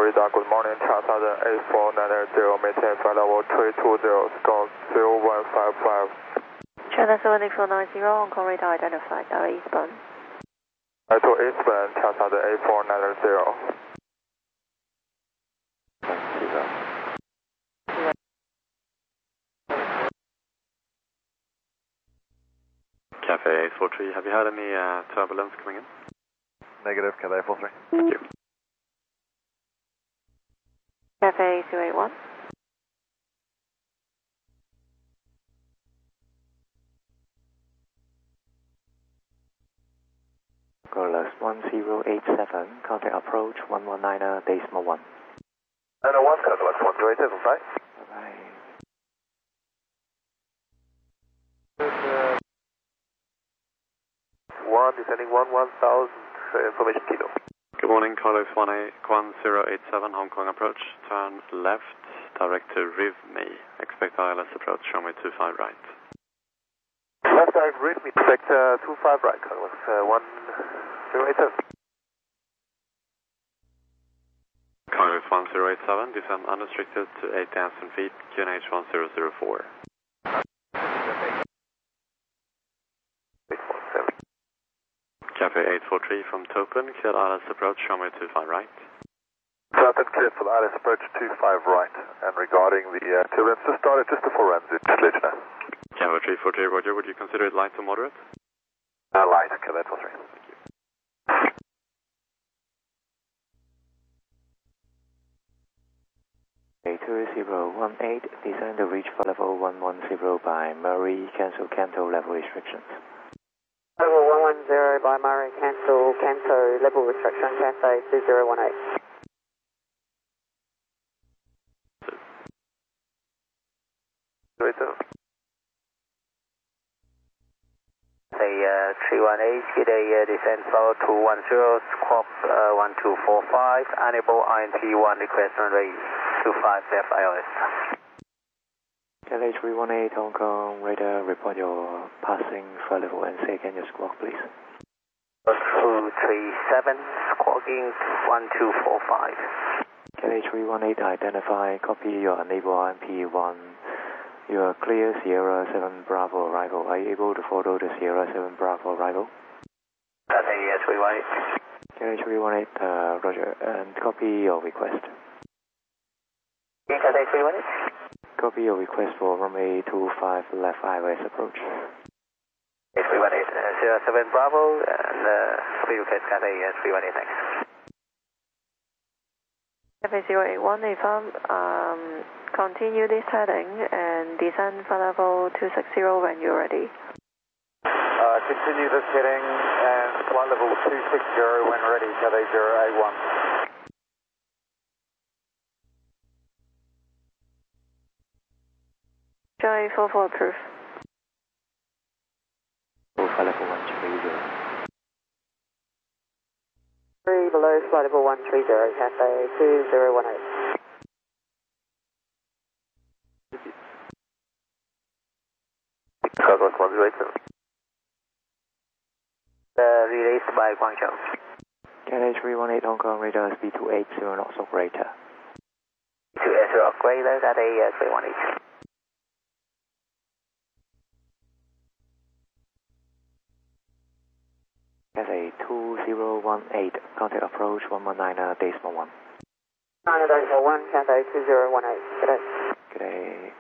Radar, good morning, Charter 8490, maintain flight level 320, scope 0155. China 7490, Hong Kong radar identified, eastbound. To eastbound, Charter 8490. Cafe 843, have you had any turbulence coming in? Negative, Cafe 843. Thank you. Cafe 281. Golas 1087, contact approach 119 decimal 1. 901, Golas 1087, bye. Bye. One descending 1000, information kilo. Good morning, Carlos 1087, Hong Kong approach. Turn left, direct to RIVME. Expect ILS approach, runway 25 right. Left direct RIVME, expect 25 right, Carlos 1087. Carlos 1087, descend unrestricted to 8,000 feet, QNH 1004. Cafe 843 from Topen, cleared ILS approach, runway 25 right. Topen cleared for the ILS approach 25 right. And regarding the turbulence, just started just before runs, just to let you know. Cafe 343, roger, would you consider it light or moderate? Light, Cafe 843. Thank you. A2018, descend to reach flight level 110 by Murray, cancel Canto level restrictions. Level 110 by Murray, cancel Canto level restriction, Cafe 2018. Say 318, get a descent follow 210, squawk 1245, enable INT1 request runway 25 left ILS. LH 318 Hong Kong radar, report your passing flight level and say again your squawk please. 237, squawking 1245. LH 318 identify, copy your enable IMP1. You are clear Sierra 7 Bravo arrival. Are you able to follow the Sierra 7 Bravo arrival? Yes, 318. LH 318, roger, and copy your request. Yes, 318. Copy your request for runway 25 left ILS approach. Yes, 318, 07 Bravo, and copy request, Cathay, yes, 318, thanks. Cafe 081, affirm, continue this heading and descend flight level 260 when you're ready. Continue this heading and flight level 260 when ready, Cathay 081. Joy 44 approved. Flight level 130. 3 below flight level 130, Cathay 2018. Carlos 1087. Released by Guangzhou. LH 318 Hong Kong radar speed 280 knots operator. 280 operator, Cathay 318. Cathay 2018, contact approach 119 decimal 1. 901, Cathay 2018. Good day. Good day.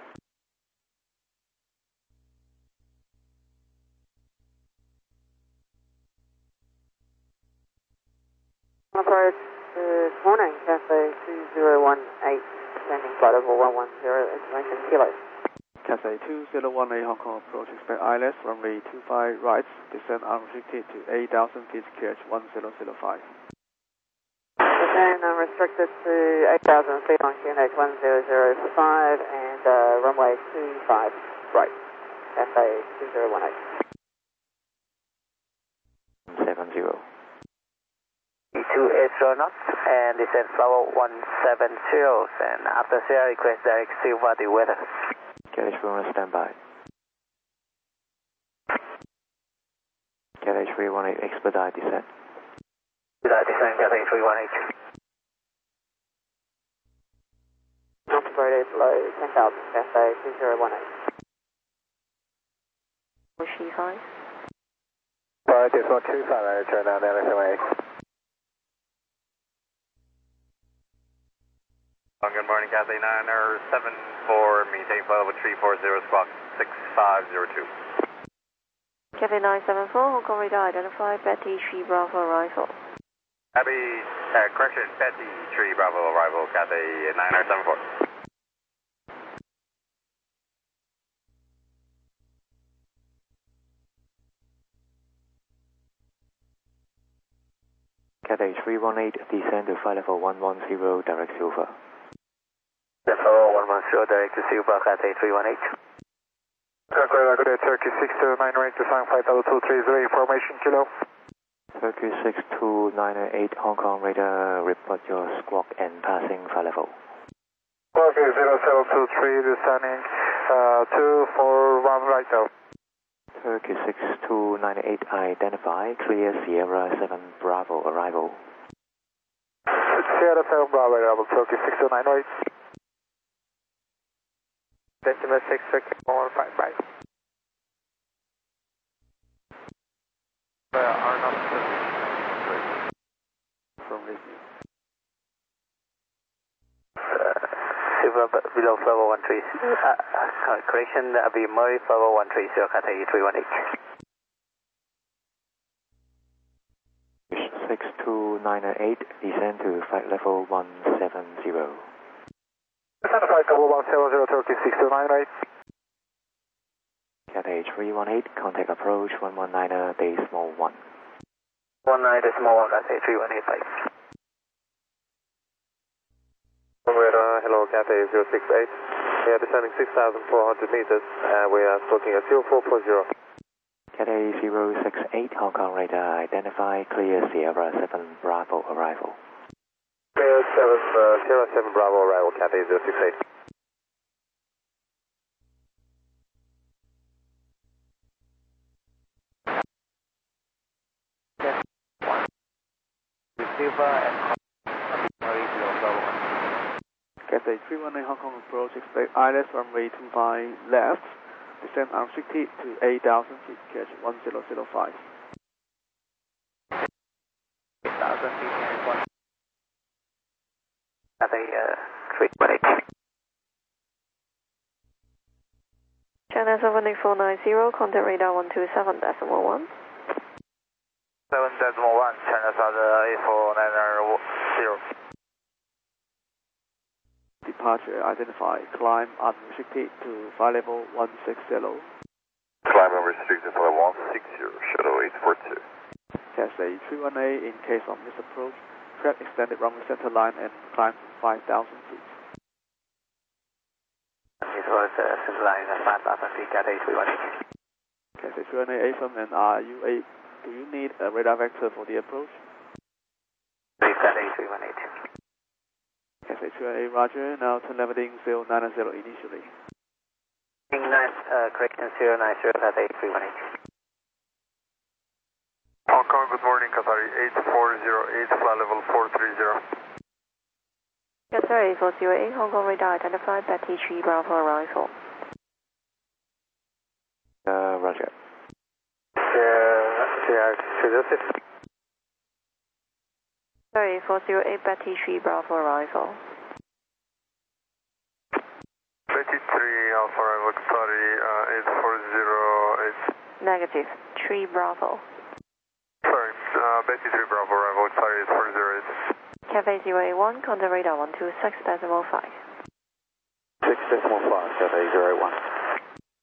Approach, good morning, Cathay 2018, descending flight level 110, information kilo. Cathay 2018 Hong Kong approach, expect ILS, runway 25 right, descend unrestricted to 8,000 feet, QH 1005. Descend unrestricted to 8,000 feet on QNH 1005 and runway 25 right, Cathay 2018. 70. 2 knots and descend flower 170 and after Sierra request direct silver the weather. Carriage 318 standby. Carriage 318 expedite descent. Expedite descent, Cathay 318. Converted below 10,000, Cathay 2018. She 5. Right, it's 125, turn down down SMA. Good morning, Cathay 974, maintain flight level 340, squawk 6502. Cathay 974, Hong Kong radar identified, Betty 3 Bravo arrival. Correction, Betty 3 Bravo arrival, Cathay 974. Cathay 318, descend to flight level 110, direct Silver. Level 110, direct to Silver, Cathay 318. Good day, Turkey 629 right to find flight level 230, information kilo. Turkey 62908, Hong Kong radar, report your squawk and passing flight level. Okay, 0723, descending 241 right now. Turkey 6298, identify, clear Sierra 7 Bravo arrival. Sierra 7 Bravo arrival, Turkey 6298. Decimal 6, Turkey 155. Arnold from listening. Silver below level 130. Correction, be Murray level 130, Cathay 318. 62908, descend to flight level 170. Descend to flight level 170, Turkey 6298. Cathay 318, contact approach 119, decimal 1. 19 decimal 1, Cathay 318, bye. Hello, Cathay 068. We are descending 6,400 meters and we are looking at 0440. Cathay 068, Hong Kong radar, identify, clear Sierra 7 Bravo arrival. Clear Sierra 7 Bravo arrival, Cathay 068. Silver and Murray below level 130. Cathay 318 Hong Kong approach, expect ILS runway 25 left, descend unrestricted to 8,000 feet, catch 1005. 8,000 feet and 1. Cathay 318. China 78490, contact radar 127.1. 7.1, China South 84990. Departure identified, climb unrestricted to flight level 160. Climb unrestricted for 160, shuttle 842. Cathay 318, in case of misapproach, track extended runway center line and climb 5,000 feet. This was center line at 5,000 feet, Cathay 318. Cathay 318 from and do you need a radar vector for the approach? Please, Cathay 318. Cathay 318, roger. Now turn leveling 090 initially. Correction 090, Cathay 318. Hong Kong, good morning, Qatar 8408, flight level 430. Qatar 8408, Hong Kong radar identified, Betty 3 Bravo arrival. Roger. Sorry, 408, Betty 3 Bravo arrival. Betty 3 Alpha arrival, sorry, 8408. Negative, 3 Bravo. Sorry, Betty 3 Bravo arrival, sorry, 8408. Cafe 081, contact radar 126.5. 6.5, Cathay 081.